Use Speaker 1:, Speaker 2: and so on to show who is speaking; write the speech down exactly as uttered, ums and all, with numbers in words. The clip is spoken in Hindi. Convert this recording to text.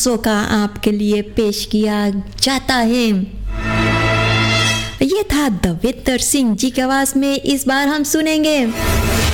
Speaker 1: सो का आपके लिए पेश किया जाता है। ये था देविंदर सिंह जी की आवाज में। इस बार हम सुनेंगे